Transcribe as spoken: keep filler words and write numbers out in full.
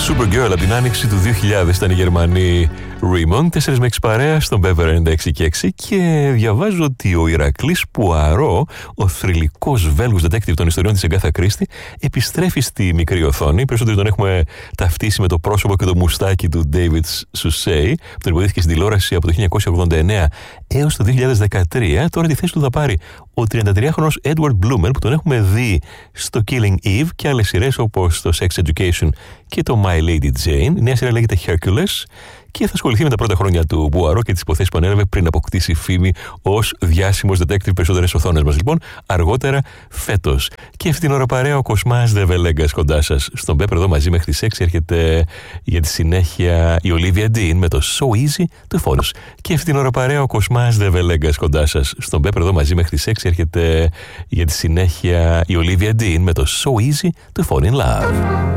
Supergirl από την άνοιξη του δύο χιλιάδες ήταν η Γερμανή Raymond, τέσσερις με έξι παρέα στον Pepper ενενήντα έξι και έξι, και διαβάζω ότι ο Ηρακλής Πουαρό, ο θρυλικός Βέλγος detective των ιστοριών της Αγκάθα Κρίστη, επιστρέφει στη μικρή οθόνη. Περισσότερο τον έχουμε ταυτίσει με το πρόσωπο και το μουστάκι του David Suchet, που τον υποδίθηκε στην τηλεόραση από το χίλια εννιακόσια ογδόντα εννέα έως το δύο χιλιάδες δεκατρία. Τώρα τη θέση του θα πάρει ο τριαντατριάχρονος Edward Blumer, που τον έχουμε δει στο Killing Eve και άλλες σειρές όπως το Sex Education και το My Lady Jane. Η νέα σειρά λέγεται Hercules και θα ασχοληθεί με τα πρώτα χρόνια του Μπουαρό και τις υποθέσεις που ανέλαβε πριν αποκτήσει φήμη ως διάσημος detective περισσότερες οθόνες μας. Λοιπόν, αργότερα φέτος. Και αυτή την ώρα παρέα ο Κοσμάς Δεβελέγκας κοντά σας. Στον Pepper εδώ μαζί μέχρι τις έξι έρχεται για τη συνέχεια η Olivia Dean με το So Easy to Fall. Και αυτή την ώρα παρέα ο Κοσμάς Δεβελέγκας κοντά σας. Στον Pepper εδώ μαζί μέχρι τις έξι έρχεται για τη συνέχεια η Olivia Dean με το So Easy to Fall in Love.